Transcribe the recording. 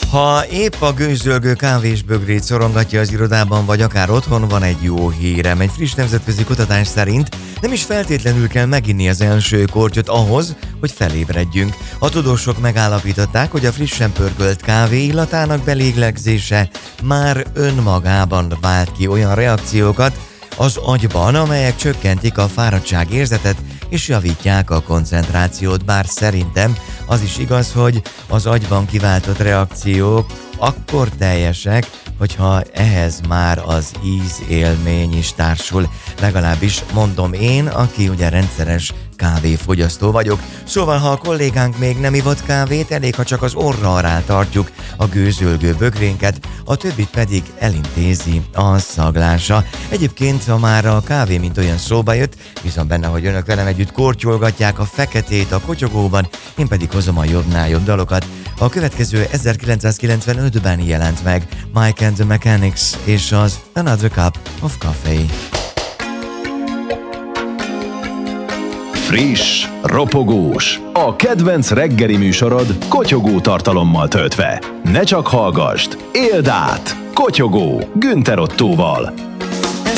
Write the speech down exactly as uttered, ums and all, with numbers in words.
Ha épp a gőzölgő kávésbögrét szorongatja az irodában, vagy akár otthon, van egy jó hírem. Egy friss nemzetközi kutatás szerint nem is feltétlenül kell meginni az első kortyot ahhoz, hogy felébredjünk. A tudósok megállapították, hogy a frissen pörkölt kávé illatának belélegzése már önmagában vált ki olyan reakciókat az agyban, amelyek csökkentik a fáradtságérzetet és javítják a koncentrációt, bár szerintem az is igaz, hogy az agyban kiváltott reakciók akkor teljesek, hogyha ehhez már az ízélmény is társul. Legalábbis mondom én, aki ugye rendszeres kávéfogyasztó vagyok. Szóval, ha a kollégánk még nem ivott kávét, elég, ha csak az orra alá tartjuk a gőzölgő bögrénket, a többit pedig elintézi a szaglása. Egyébként, ha már a kávé mint olyan szóba jött, bízom benne, hogy önök velem együtt kortyolgatják a feketét a kotyogóban, én pedig hozom a jobbnál jobb dalokat. A következő ezerkilencszázkilencvenötben jelent meg Mike and the Mechanics és az Another Cup of Coffee. Friss, ropogós, a kedvenc reggeli műsorod kotyogó tartalommal töltve. Ne csak hallgasd, éld át! Kotyogó Günther Ottóval.